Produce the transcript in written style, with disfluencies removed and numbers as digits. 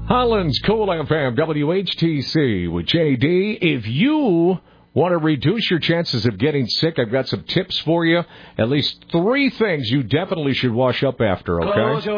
Holland's Cool FM, WHTC with JD. If you want to reduce your chances of getting sick, I've got some tips for you. At least 3 things you definitely should wash up after, okay?